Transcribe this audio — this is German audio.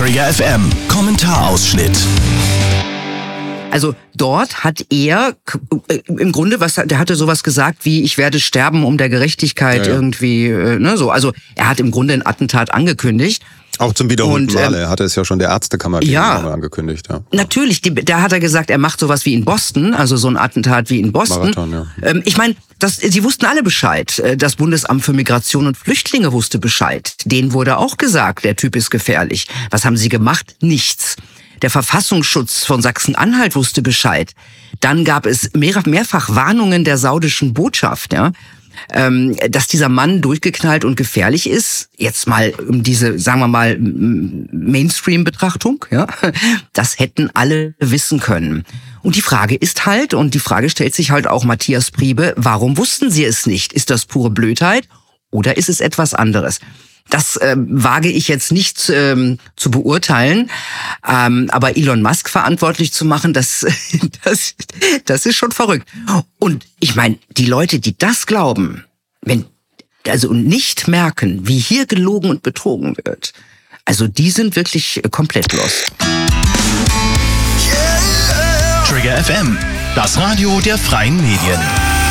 Trigger FM Kommentarausschnitt. Also dort hat er im Grunde der hatte sowas gesagt wie, ich werde sterben um der Gerechtigkeit irgendwie, ne, so. Also er hat im Grunde ein Attentat angekündigt. Auch zum wiederholten Mal. Er hatte es ja schon der Ärztekammer angekündigt. Ja. Natürlich, da hat er gesagt, er macht sowas wie in Boston, also so ein Attentat wie in Boston. Marathon, Ich meine, sie wussten alle Bescheid. Das Bundesamt für Migration und Flüchtlinge wusste Bescheid. Denen wurde auch gesagt, der Typ ist gefährlich. Was haben sie gemacht? Nichts. Der Verfassungsschutz von Sachsen-Anhalt wusste Bescheid. Dann gab es mehrfach Warnungen der saudischen Botschaft, ja, dass dieser Mann durchgeknallt und gefährlich ist. Jetzt mal um diese, sagen wir mal, Mainstream-Betrachtung, ja, das hätten alle wissen können. Und die Frage ist halt, und die Frage stellt sich halt auch Matthias Priebe, warum wussten sie es nicht? Ist das pure Blödheit oder ist es etwas anderes? Das wage ich jetzt nicht zu beurteilen, aber Elon Musk verantwortlich zu machen, das ist schon verrückt. Und ich meine, die Leute, die das glauben, und nicht merken, wie hier gelogen und betrogen wird, also die sind wirklich komplett lost. Trigger FM, das Radio der freien Medien.